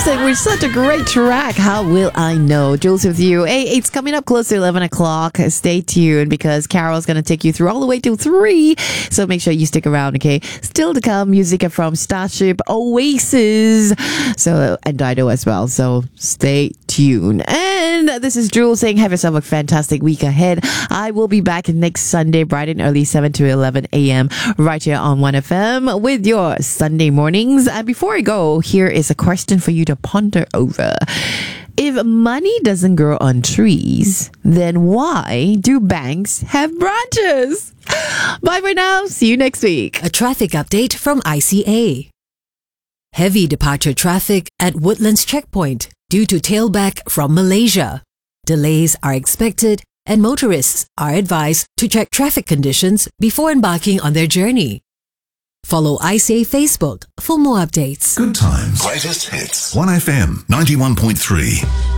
Music with such a great track. How will I know? Jules with you. Hey, it's coming up close to 11 o'clock. Stay tuned because Carol's going to take you through all the way till 3. So make sure you stick around, okay? Still to come, music from Starship, Oasis, and Dido as well. So stay tuned. And this is Jules saying have yourself a fantastic week ahead. I will be back next Sunday, bright and early, 7 to 11 a.m. right here on 1FM with your Sunday mornings. And before I go, here is a question for you to ponder over. If money doesn't grow on trees, then why do banks have branches? Bye for now. See you next week. A traffic update from ICA. Heavy departure traffic at Woodlands Checkpoint due to tailback from Malaysia. Delays are expected and motorists are advised to check traffic conditions before embarking on their journey. Follow ICA Facebook for more updates. Good times. Greatest hits. 1FM 91.3.